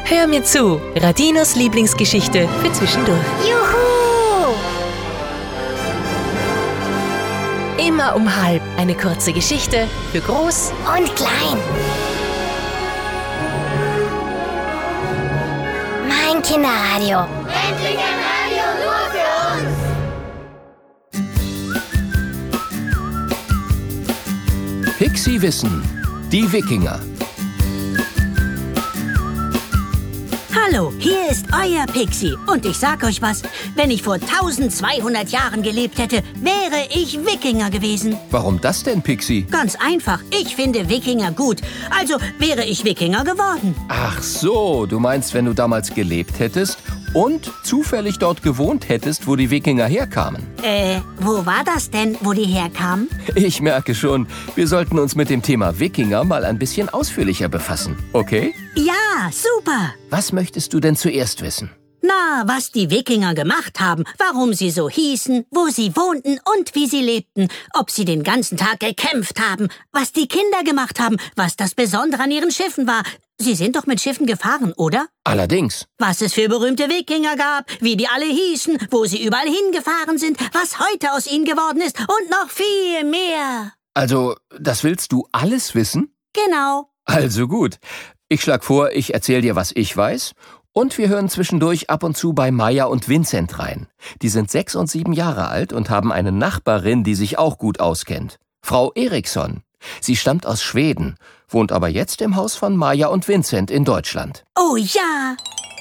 Hör mir zu, Radinos Lieblingsgeschichte für zwischendurch. Juhu! Immer um 12:30 eine kurze Geschichte für groß Und klein. Mein Kinderradio. Endlich ein Radio nur für uns. Pixie Wissen, die Wikinger. Hallo, hier ist euer Pixie. Und ich sag euch was, wenn ich vor 1200 Jahren gelebt hätte, wäre ich Wikinger gewesen. Warum das denn, Pixie? Ganz einfach, ich finde Wikinger gut. Also wäre ich Wikinger geworden. Ach so, du meinst, wenn du damals gelebt hättest und zufällig dort gewohnt hättest, wo die Wikinger herkamen. Wo war das denn, wo die herkamen? Ich merke schon, wir sollten uns mit dem Thema Wikinger mal ein bisschen ausführlicher befassen, okay? Ja, super. Was möchtest du denn zuerst wissen? Na, was die Wikinger gemacht haben, warum sie so hießen, wo sie wohnten und wie sie lebten, ob sie den ganzen Tag gekämpft haben, was die Kinder gemacht haben, was das Besondere an ihren Schiffen war. Sie sind doch mit Schiffen gefahren, oder? Allerdings. Was es für berühmte Wikinger gab, wie die alle hießen, wo sie überall hingefahren sind, was heute aus ihnen geworden ist und noch viel mehr. Also, das willst du alles wissen? Genau. Also gut. Ich schlage vor, ich erzähle dir, was ich weiß. Und wir hören zwischendurch ab und zu bei Maja und Vincent rein. Die sind 6 und 7 Jahre alt und haben eine Nachbarin, die sich auch gut auskennt. Frau Eriksson. Sie stammt aus Schweden, wohnt aber jetzt im Haus von Maja und Vincent in Deutschland. Oh ja.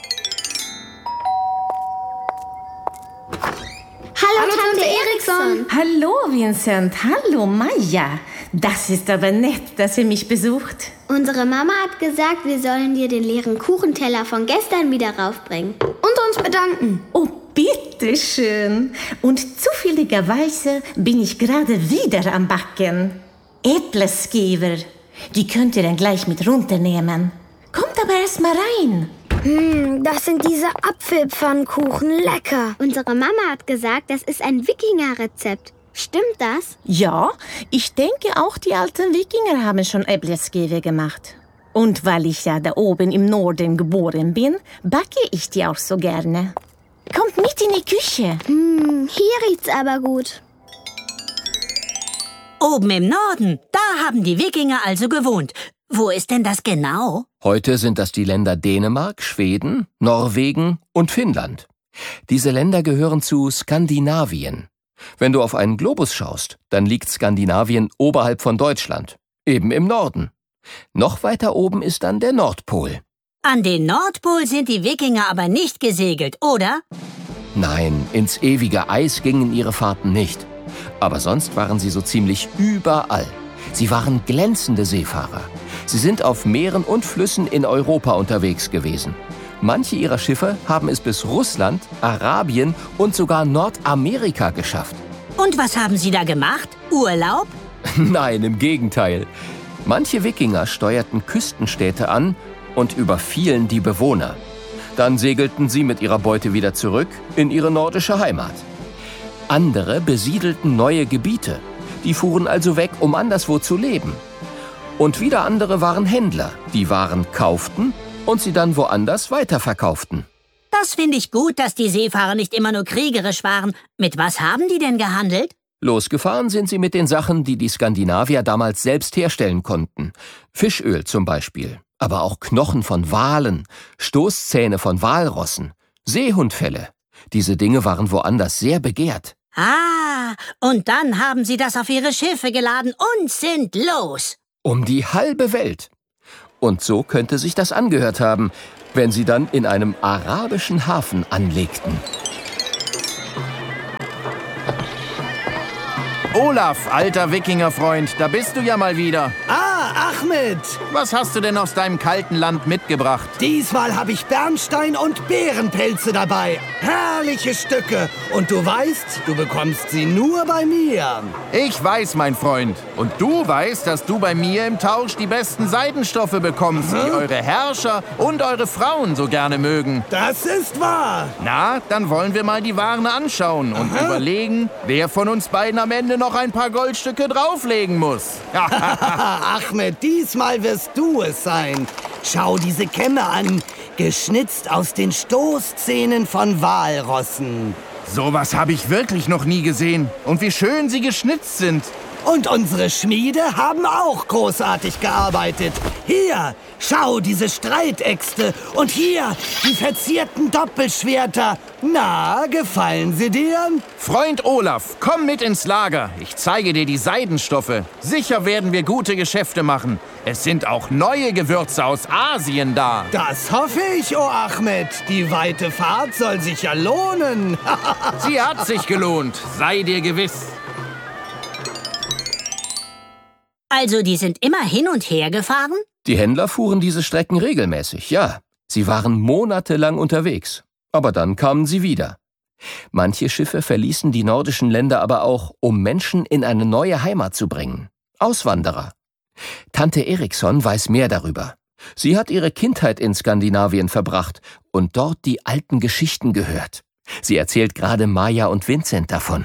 Hallo, Tante Eriksson. Hallo, Vincent. Hallo, Maja. Das ist aber nett, dass ihr mich besucht. Unsere Mama hat gesagt, wir sollen dir den leeren Kuchenteller von gestern wieder raufbringen. Und uns bedanken. Oh, bitteschön. Und zufälligerweise bin ich gerade wieder am Backen. Äpplesgeber. Die könnt ihr dann gleich mit runternehmen. Kommt aber erst mal rein. Das sind diese Apfelpfannkuchen, lecker. Unsere Mama hat gesagt, das ist ein Wikinger-Rezept. Stimmt das? Ja, ich denke auch, die alten Wikinger haben schon Äpplesgeber gemacht. Und weil ich ja da oben im Norden geboren bin, backe ich die auch so gerne. Kommt mit in die Küche. Hier riecht's aber gut. Oben im Norden, da haben die Wikinger also gewohnt. Wo ist denn das genau? Heute sind das die Länder Dänemark, Schweden, Norwegen und Finnland. Diese Länder gehören zu Skandinavien. Wenn du auf einen Globus schaust, dann liegt Skandinavien oberhalb von Deutschland, eben im Norden. Noch weiter oben ist dann der Nordpol. An den Nordpol sind die Wikinger aber nicht gesegelt, oder? Nein, ins ewige Eis gingen ihre Fahrten nicht. Aber sonst waren sie so ziemlich überall. Sie waren glänzende Seefahrer. Sie sind auf Meeren und Flüssen in Europa unterwegs gewesen. Manche ihrer Schiffe haben es bis Russland, Arabien und sogar Nordamerika geschafft. Und was haben sie da gemacht? Urlaub? Nein, im Gegenteil. Manche Wikinger steuerten Küstenstädte an und überfielen die Bewohner. Dann segelten sie mit ihrer Beute wieder zurück in ihre nordische Heimat. Andere besiedelten neue Gebiete. Die fuhren also weg, um anderswo zu leben. Und wieder andere waren Händler, die Waren kauften und sie dann woanders weiterverkauften. Das finde ich gut, dass die Seefahrer nicht immer nur kriegerisch waren. Mit was haben die denn gehandelt? Losgefahren sind sie mit den Sachen, die die Skandinavier damals selbst herstellen konnten. Fischöl zum Beispiel, aber auch Knochen von Walen, Stoßzähne von Walrossen, Seehundfelle. Diese Dinge waren woanders sehr begehrt. Ah, und dann haben sie das auf ihre Schiffe geladen und sind los. Um die halbe Welt. Und so könnte sich das angehört haben, wenn sie dann in einem arabischen Hafen anlegten. Olaf, alter Wikingerfreund, da bist du ja mal wieder. Ah, Ahmed! Was hast du denn aus deinem kalten Land mitgebracht? Diesmal habe ich Bernstein und Bärenpelze dabei. Herrliche Stücke. Und du weißt, du bekommst sie nur bei mir. Ich weiß, mein Freund. Und du weißt, dass du bei mir im Tausch die besten Seidenstoffe bekommst, die eure Herrscher und eure Frauen so gerne mögen. Das ist wahr. Na, dann wollen wir mal die Waren anschauen und überlegen, wer von uns beiden am Ende noch ein paar Goldstücke drauflegen muss. Ahmed, diesmal wirst du es sein. Schau diese Kämme an. geschnitzt aus den Stoßzähnen von Walrossen. Sowas habe ich wirklich noch nie gesehen. Und wie schön sie geschnitzt sind. Und unsere Schmiede haben auch großartig gearbeitet. Hier, schau, diese Streitäxte. Und hier, die verzierten Doppelschwerter. Na, gefallen sie dir? Freund Olaf, komm mit ins Lager. Ich zeige dir die Seidenstoffe. Sicher werden wir gute Geschäfte machen. Es sind auch neue Gewürze aus Asien da. Das hoffe ich, oh Ahmed. Die weite Fahrt soll sich ja lohnen. Sie hat sich gelohnt, sei dir gewiss. Also, die sind immer hin und her gefahren? Die Händler fuhren diese Strecken regelmäßig, ja. Sie waren monatelang unterwegs. Aber dann kamen sie wieder. Manche Schiffe verließen die nordischen Länder aber auch, um Menschen in eine neue Heimat zu bringen. Auswanderer. Tante Eriksson weiß mehr darüber. Sie hat ihre Kindheit in Skandinavien verbracht und dort die alten Geschichten gehört. Sie erzählt gerade Maja und Vincent davon.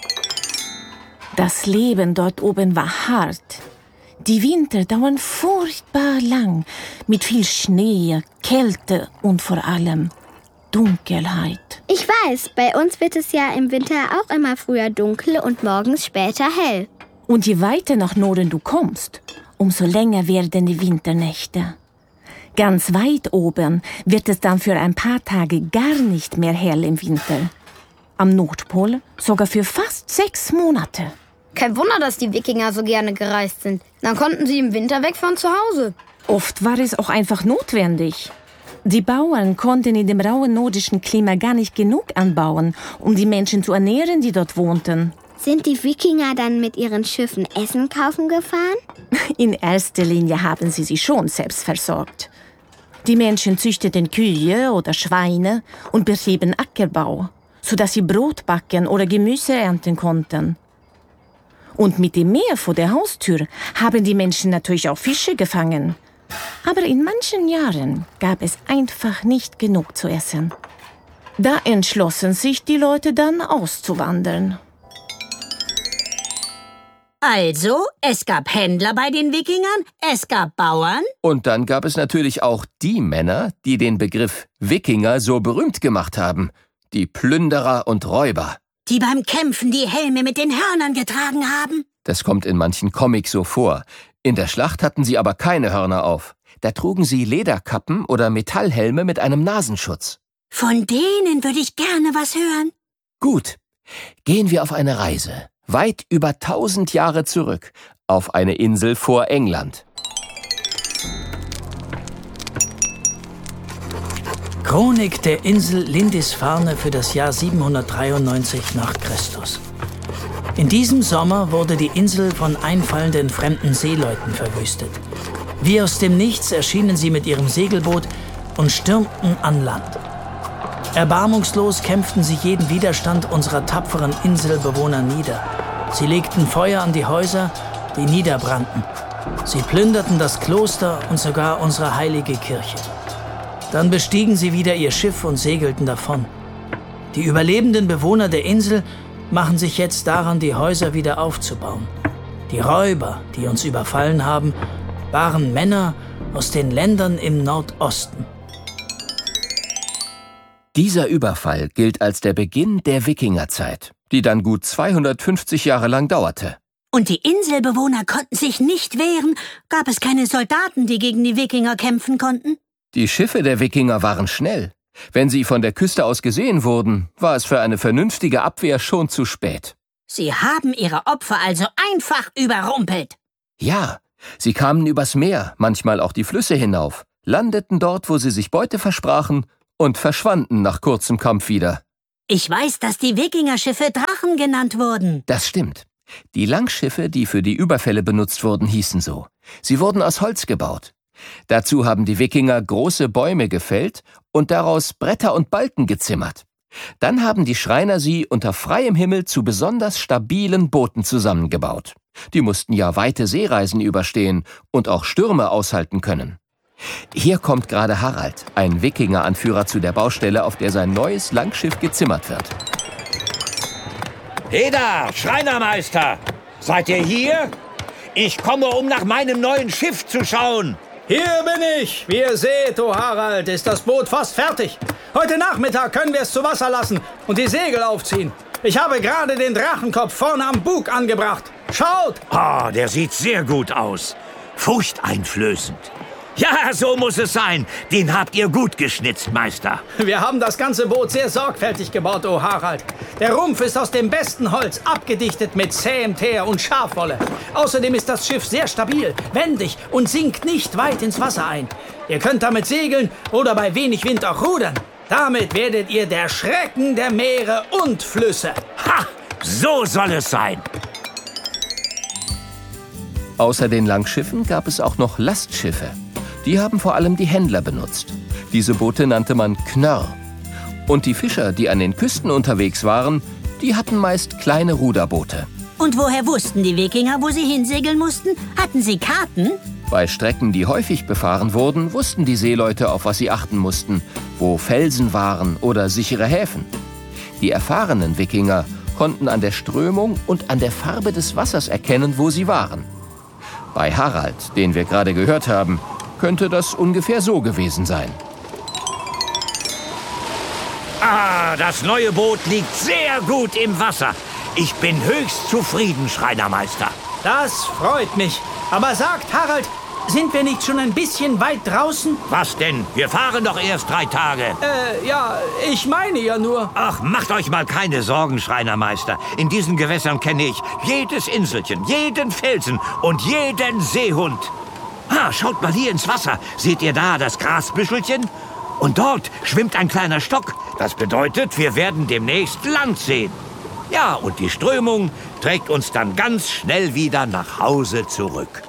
Das Leben dort oben war hart. Die Winter dauern furchtbar lang, mit viel Schnee, Kälte und vor allem Dunkelheit. Ich weiß, bei uns wird es ja im Winter auch immer früher dunkel und morgens später hell. Und je weiter nach Norden du kommst, umso länger werden die Winternächte. Ganz weit oben wird es dann für ein paar Tage gar nicht mehr hell im Winter. Am Nordpol sogar für fast 6 Monate. Kein Wunder, dass die Wikinger so gerne gereist sind. Dann konnten sie im Winter weg von zu Hause. Oft war es auch einfach notwendig. Die Bauern konnten in dem rauen nordischen Klima gar nicht genug anbauen, um die Menschen zu ernähren, die dort wohnten. Sind die Wikinger dann mit ihren Schiffen Essen kaufen gefahren? In erster Linie haben sie sich schon selbst versorgt. Die Menschen züchteten Kühe oder Schweine und betrieben Ackerbau, sodass sie Brot backen oder Gemüse ernten konnten. Und mit dem Meer vor der Haustür haben die Menschen natürlich auch Fische gefangen. Aber in manchen Jahren gab es einfach nicht genug zu essen. Da entschlossen sich die Leute dann auszuwandern. Also, es gab Händler bei den Wikingern, es gab Bauern. Und dann gab es natürlich auch die Männer, die den Begriff Wikinger so berühmt gemacht haben. Die Plünderer und Räuber. Die beim Kämpfen die Helme mit den Hörnern getragen haben. Das kommt in manchen Comics so vor. In der Schlacht hatten sie aber keine Hörner auf. Da trugen sie Lederkappen oder Metallhelme mit einem Nasenschutz. Von denen würde ich gerne was hören. Gut, gehen wir auf eine Reise. Weit über 1000 Jahre zurück. Auf eine Insel vor England. Chronik der Insel Lindisfarne für das Jahr 793 nach Christus. In diesem Sommer wurde die Insel von einfallenden fremden Seeleuten verwüstet. Wie aus dem Nichts erschienen sie mit ihrem Segelboot und stürmten an Land. Erbarmungslos kämpften sie jeden Widerstand unserer tapferen Inselbewohner nieder. Sie legten Feuer an die Häuser, die niederbrannten. Sie plünderten das Kloster und sogar unsere heilige Kirche. Dann bestiegen sie wieder ihr Schiff und segelten davon. Die überlebenden Bewohner der Insel machen sich jetzt daran, die Häuser wieder aufzubauen. Die Räuber, die uns überfallen haben, waren Männer aus den Ländern im Nordosten. Dieser Überfall gilt als der Beginn der Wikingerzeit, die dann gut 250 Jahre lang dauerte. Und die Inselbewohner konnten sich nicht wehren? Gab es keine Soldaten, die gegen die Wikinger kämpfen konnten? Die Schiffe der Wikinger waren schnell. Wenn sie von der Küste aus gesehen wurden, war es für eine vernünftige Abwehr schon zu spät. Sie haben ihre Opfer also einfach überrumpelt. Ja, sie kamen übers Meer, manchmal auch die Flüsse hinauf, landeten dort, wo sie sich Beute versprachen und verschwanden nach kurzem Kampf wieder. Ich weiß, dass die Wikingerschiffe Drachen genannt wurden. Das stimmt. Die Langschiffe, die für die Überfälle benutzt wurden, hießen so. Sie wurden aus Holz gebaut. Dazu haben die Wikinger große Bäume gefällt und daraus Bretter und Balken gezimmert. Dann haben die Schreiner sie unter freiem Himmel zu besonders stabilen Booten zusammengebaut. Die mussten ja weite Seereisen überstehen und auch Stürme aushalten können. Hier kommt gerade Harald, ein Wikinger-Anführer, zu der Baustelle, auf der sein neues Langschiff gezimmert wird. Heda, Schreinermeister! Seid ihr hier? Ich komme, um nach meinem neuen Schiff zu schauen. Hier bin ich. Wie ihr seht, O Harald, ist das Boot fast fertig. Heute Nachmittag können wir es zu Wasser lassen und die Segel aufziehen. Ich habe gerade den Drachenkopf vorne am Bug angebracht. Schaut! Oh, der sieht sehr gut aus. Furchteinflößend. Ja, so muss es sein. Den habt ihr gut geschnitzt, Meister. Wir haben das ganze Boot sehr sorgfältig gebaut, O Harald. Der Rumpf ist aus dem besten Holz, abgedichtet mit zähem Teer und Schafwolle. Außerdem ist das Schiff sehr stabil, wendig und sinkt nicht weit ins Wasser ein. Ihr könnt damit segeln oder bei wenig Wind auch rudern. Damit werdet ihr der Schrecken der Meere und Flüsse. Ha! So soll es sein. Außer den Langschiffen gab es auch noch Lastschiffe. Die haben vor allem die Händler benutzt. Diese Boote nannte man Knörr. Und die Fischer, die an den Küsten unterwegs waren, die hatten meist kleine Ruderboote. Und woher wussten die Wikinger, wo sie hinsegeln mussten? Hatten sie Karten? Bei Strecken, die häufig befahren wurden, wussten die Seeleute, auf was sie achten mussten, wo Felsen waren oder sichere Häfen. Die erfahrenen Wikinger konnten an der Strömung und an der Farbe des Wassers erkennen, wo sie waren. Bei Harald, den wir gerade gehört haben, könnte das ungefähr so gewesen sein. Ah, das neue Boot liegt sehr gut im Wasser. Ich bin höchst zufrieden, Schreinermeister. Das freut mich. Aber sagt, Harald, sind wir nicht schon ein bisschen weit draußen? Was denn? Wir fahren doch erst 3 Tage. Ja, ich meine ja nur... Ach, macht euch mal keine Sorgen, Schreinermeister. In diesen Gewässern kenne ich jedes Inselchen, jeden Felsen und jeden Seehund. Ah, schaut mal hier ins Wasser. Seht ihr da das Grasbüschelchen? Und dort schwimmt ein kleiner Stock. Das bedeutet, wir werden demnächst Land sehen. Ja, und die Strömung trägt uns dann ganz schnell wieder nach Hause zurück.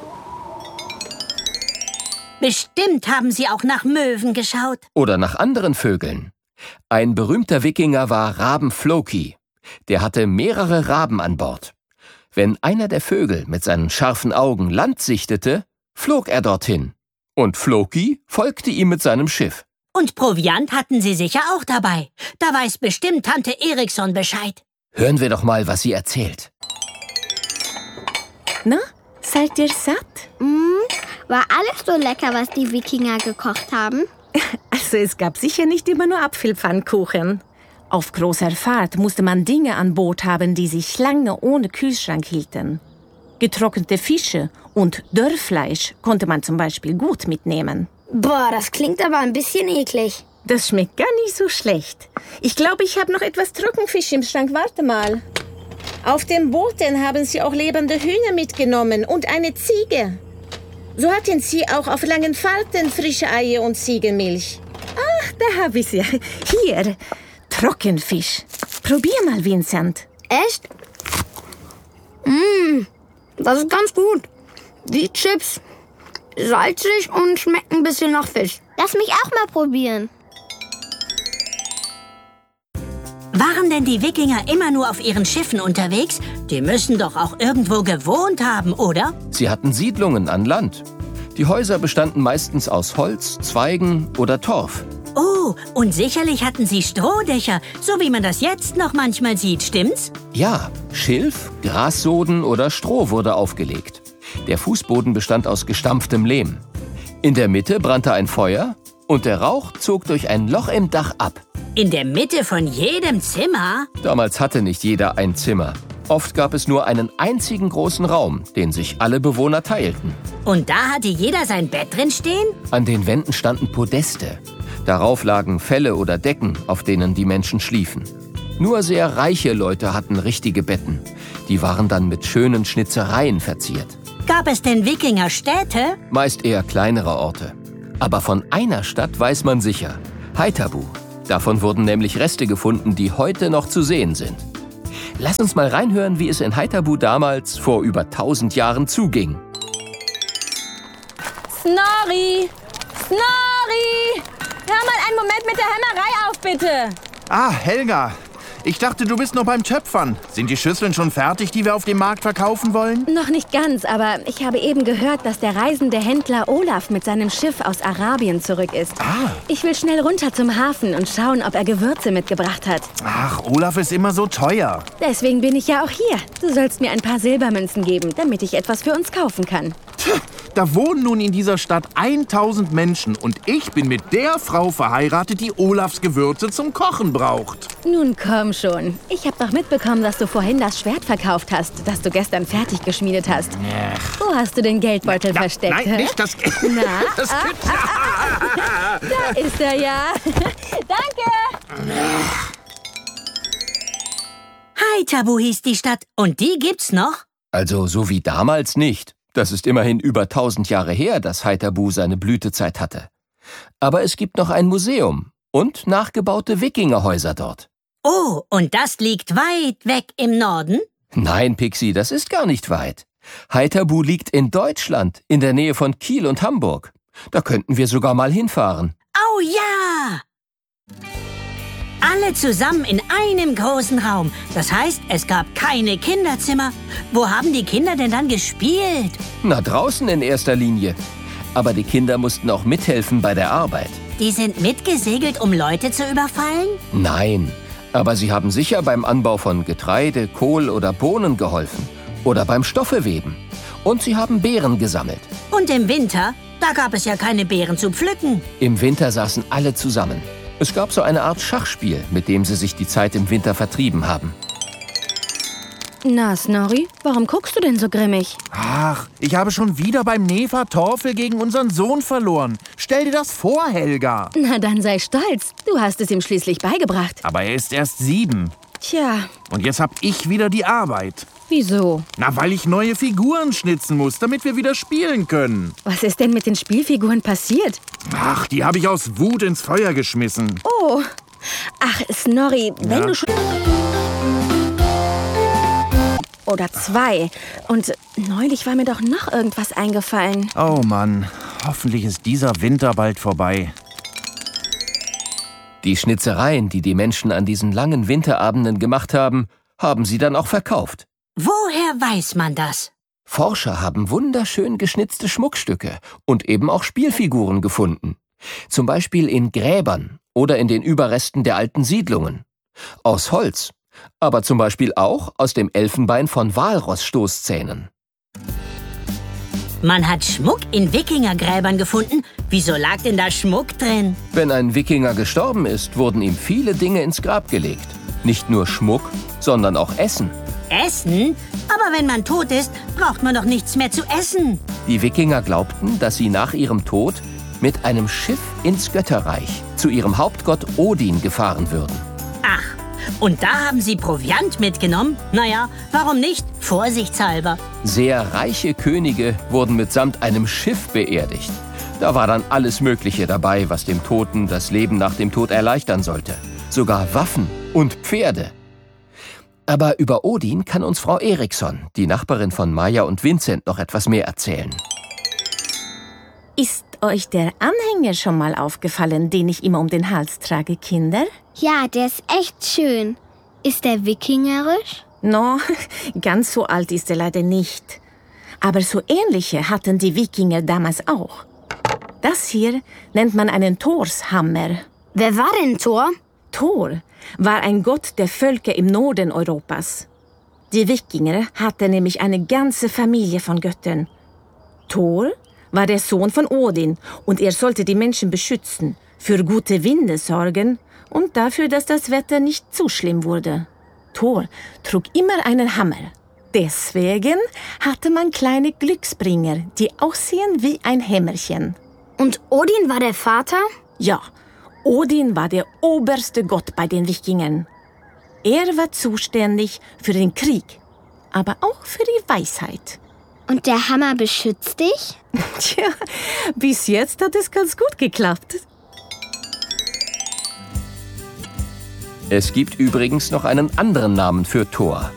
Bestimmt haben sie auch nach Möwen geschaut. Oder nach anderen Vögeln. Ein berühmter Wikinger war Raben Floki. Der hatte mehrere Raben an Bord. Wenn einer der Vögel mit seinen scharfen Augen Land sichtete, flog er dorthin. Und Floki folgte ihm mit seinem Schiff. Und Proviant hatten sie sicher auch dabei. Da weiß bestimmt Tante Eriksson Bescheid. Hören wir doch mal, was sie erzählt. Na, seid ihr satt? War alles so lecker, was die Wikinger gekocht haben? Also es gab sicher nicht immer nur Apfelpfannkuchen. Auf großer Fahrt musste man Dinge an Bord haben, die sich lange ohne Kühlschrank hielten. Getrocknete Fische und Dörrfleisch konnte man zum Beispiel gut mitnehmen. Boah, das klingt aber ein bisschen eklig. Das schmeckt gar nicht so schlecht. Ich glaube, ich habe noch etwas Trockenfisch im Schrank. Warte mal. Auf den Booten haben sie auch lebende Hühner mitgenommen und eine Ziege. So hatten sie auch auf langen Fahrten frische Eier und Ziegenmilch. Ach, da habe ich sie. Hier, Trockenfisch. Probier mal, Vincent. Echt? Das ist ganz gut. Wie Chips. Salzig und schmeckt ein bisschen nach Fisch. Lass mich auch mal probieren. Waren denn die Wikinger immer nur auf ihren Schiffen unterwegs? Die müssen doch auch irgendwo gewohnt haben, oder? Sie hatten Siedlungen an Land. Die Häuser bestanden meistens aus Holz, Zweigen oder Torf. Oh, und sicherlich hatten sie Strohdächer, so wie man das jetzt noch manchmal sieht, stimmt's? Ja, Schilf, Grassoden oder Stroh wurde aufgelegt. Der Fußboden bestand aus gestampftem Lehm. In der Mitte brannte ein Feuer und der Rauch zog durch ein Loch im Dach ab. In der Mitte von jedem Zimmer? Damals hatte nicht jeder ein Zimmer. Oft gab es nur einen einzigen großen Raum, den sich alle Bewohner teilten. Und da hatte jeder sein Bett drin stehen? An den Wänden standen Podeste. Darauf lagen Felle oder Decken, auf denen die Menschen schliefen. Nur sehr reiche Leute hatten richtige Betten. Die waren dann mit schönen Schnitzereien verziert. Gab es denn Wikingerstädte? Meist eher kleinere Orte. Aber von einer Stadt weiß man sicher. Haithabu. Davon wurden nämlich Reste gefunden, die heute noch zu sehen sind. Lass uns mal reinhören, wie es in Haithabu damals vor über 1000 Jahren zuging. Snorri! Snorri! Hör mal einen Moment mit der Hämmerei auf, bitte! Ah, Helga. Ich dachte, du bist noch beim Töpfern. Sind die Schüsseln schon fertig, die wir auf dem Markt verkaufen wollen? Noch nicht ganz, aber ich habe eben gehört, dass der reisende Händler Olaf mit seinem Schiff aus Arabien zurück ist. Ah. Ich will schnell runter zum Hafen und schauen, ob er Gewürze mitgebracht hat. Ach, Olaf ist immer so teuer. Deswegen bin ich ja auch hier. Du sollst mir ein paar Silbermünzen geben, damit ich etwas für uns kaufen kann. Da wohnen nun in dieser Stadt 1000 Menschen und ich bin mit der Frau verheiratet, die Olafs Gewürze zum Kochen braucht. Nun komm schon. Ich habe doch mitbekommen, dass du vorhin das Schwert verkauft hast, das du gestern fertig geschmiedet hast. Wo hast du den Geldbeutel versteckt? Nein, nicht das... Na? das Da ist er ja. Danke. Haithabu hieß die Stadt. Und die gibt's noch? Also so wie damals nicht. Das ist immerhin über 1000 Jahre her, dass Haithabu seine Blütezeit hatte. Aber es gibt noch ein Museum und nachgebaute Wikingerhäuser dort. Oh, und das liegt weit weg im Norden? Nein, Pixie, das ist gar nicht weit. Haithabu liegt in Deutschland, in der Nähe von Kiel und Hamburg. Da könnten wir sogar mal hinfahren. Oh ja! Alle zusammen in einem großen Raum. Das heißt, es gab keine Kinderzimmer. Wo haben die Kinder denn dann gespielt? Na, draußen in erster Linie. Aber die Kinder mussten auch mithelfen bei der Arbeit. Die sind mitgesegelt, um Leute zu überfallen? Nein, aber sie haben sicher beim Anbau von Getreide, Kohl oder Bohnen geholfen. Oder beim Stoffeweben. Und sie haben Beeren gesammelt. Und im Winter? Da gab es ja keine Beeren zu pflücken. Im Winter saßen alle zusammen. Es gab so eine Art Schachspiel, mit dem sie sich die Zeit im Winter vertrieben haben. Na, Snorri, warum guckst du denn so grimmig? Ach, ich habe schon wieder beim Nefa Torfel gegen unseren Sohn verloren. Stell dir das vor, Helga. Na, dann sei stolz. Du hast es ihm schließlich beigebracht. Aber er ist erst 7. Tja. Und jetzt hab ich wieder die Arbeit. Wieso? Na, weil ich neue Figuren schnitzen muss, damit wir wieder spielen können. Was ist denn mit den Spielfiguren passiert? Ach, die habe ich aus Wut ins Feuer geschmissen. Oh. Ach, Snorri, wenn du schon... Oder 2. Und neulich war mir doch noch irgendwas eingefallen. Oh Mann, hoffentlich ist dieser Winter bald vorbei. Die Schnitzereien, die die Menschen an diesen langen Winterabenden gemacht haben, haben sie dann auch verkauft. Woher weiß man das? Forscher haben wunderschön geschnitzte Schmuckstücke und eben auch Spielfiguren gefunden. Zum Beispiel in Gräbern oder in den Überresten der alten Siedlungen. Aus Holz, aber zum Beispiel auch aus dem Elfenbein von Walrossstoßzähnen. Man hat Schmuck in Wikingergräbern gefunden. Wieso lag denn da Schmuck drin? Wenn ein Wikinger gestorben ist, wurden ihm viele Dinge ins Grab gelegt. Nicht nur Schmuck, sondern auch Essen. Essen? Aber wenn man tot ist, braucht man doch nichts mehr zu essen. Die Wikinger glaubten, dass sie nach ihrem Tod mit einem Schiff ins Götterreich zu ihrem Hauptgott Odin gefahren würden. Ach, und da haben sie Proviant mitgenommen? Naja, warum nicht? Vorsichtshalber. Sehr reiche Könige wurden mitsamt einem Schiff beerdigt. Da war dann alles Mögliche dabei, was dem Toten das Leben nach dem Tod erleichtern sollte. Sogar Waffen und Pferde. Aber über Odin kann uns Frau Eriksson, die Nachbarin von Maja und Vincent, noch etwas mehr erzählen. Ist euch der Anhänger schon mal aufgefallen, den ich immer um den Hals trage, Kinder? Ja, der ist echt schön. Ist der wikingerisch? No, ganz so alt ist er leider nicht. Aber so ähnliche hatten die Wikinger damals auch. Das hier nennt man einen Thorshammer. Wer war denn Thor? Thor war ein Gott der Völker im Norden Europas. Die Wikinger hatten nämlich eine ganze Familie von Göttern. Thor war der Sohn von Odin und er sollte die Menschen beschützen, für gute Winde sorgen und dafür, dass das Wetter nicht zu schlimm wurde. Thor trug immer einen Hammer. Deswegen hatte man kleine Glücksbringer, die aussehen wie ein Hämmerchen. Und Odin war der Vater? Ja, Odin war der oberste Gott bei den Wikingern. Er war zuständig für den Krieg, aber auch für die Weisheit. Und der Hammer beschützt dich? Tja, bis jetzt hat es ganz gut geklappt. Es gibt übrigens noch einen anderen Namen für Thor.